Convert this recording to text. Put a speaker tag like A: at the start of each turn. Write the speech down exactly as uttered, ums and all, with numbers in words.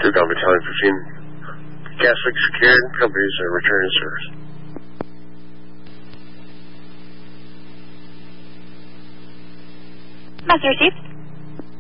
A: Dugong Battalion fifteen. Catholic secured, companies are returning service.
B: Message received.